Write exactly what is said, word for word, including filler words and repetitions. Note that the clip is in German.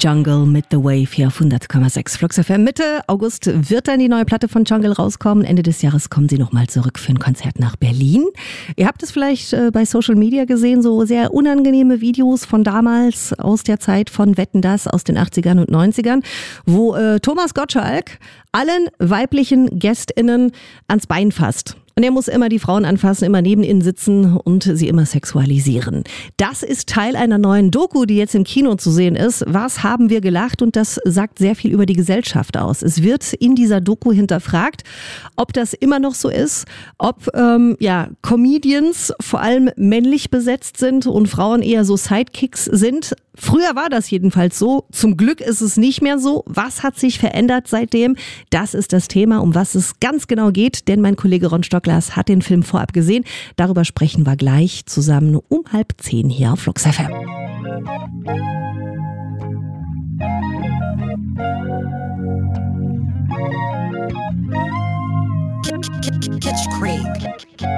Jungle mit The Wave hier auf hundert Komma sechs Flux F M. Mitte August wird dann die neue Platte von Jungle rauskommen. Ende des Jahres kommen sie nochmal zurück für ein Konzert nach Berlin. Ihr habt es vielleicht äh, bei Social Media gesehen, so sehr unangenehme Videos von damals aus der Zeit von Wetten, dass aus den achtzigern und neunzigern, wo äh, Thomas Gottschalk allen weiblichen GästInnen ans Bein fasst. Und er muss immer die Frauen anfassen, immer neben ihnen sitzen und sie immer sexualisieren. Das ist Teil einer neuen Doku, die jetzt im Kino zu sehen ist. Was haben wir gelacht? Und das sagt sehr viel über die Gesellschaft aus. Es wird in dieser Doku hinterfragt, ob das immer noch so ist, ob ähm, ja, Comedians vor allem männlich besetzt sind und Frauen eher so Sidekicks sind. Früher war das jedenfalls so. Zum Glück ist es nicht mehr so. Was hat sich verändert seitdem? Das ist das Thema, um was es ganz genau geht. Denn mein Kollege Ron Stocklas hat den Film vorab gesehen. Darüber sprechen wir gleich zusammen um halb zehn hier auf Flux F M. Kitch Creek.